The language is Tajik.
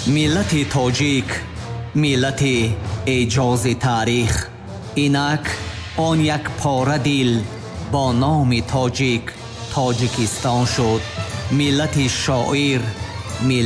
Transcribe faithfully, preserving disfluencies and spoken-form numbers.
миллати тоҷик, миллати эҷози таърих. инак он як пора дил бо номи тоҷик тоҷикистон шуд. миллати шоир,